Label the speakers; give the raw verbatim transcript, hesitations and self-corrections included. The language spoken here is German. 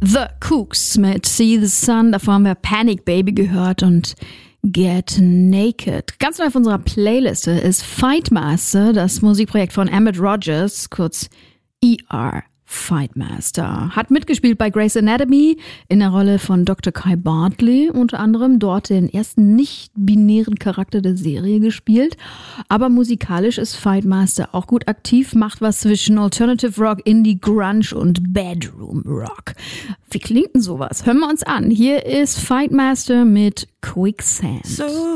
Speaker 1: The Kooks mit See the Sun. Davor haben wir Panic Baby gehört und Get Naked. Ganz neu auf unserer Playliste ist Fightmaster, das Musikprojekt von Emmett Rogers, kurz E R Fightmaster. Hat mitgespielt bei Grey's Anatomy in der Rolle von Doktor Kai Bartley, unter anderem dort den ersten nicht-binären Charakter der Serie gespielt. Aber musikalisch ist Fightmaster auch gut aktiv, macht was zwischen Alternative Rock, Indie, Grunge und Bedroom Rock. Wie klingt denn sowas? Hören wir uns an. Hier ist Fightmaster mit Quicksand.
Speaker 2: So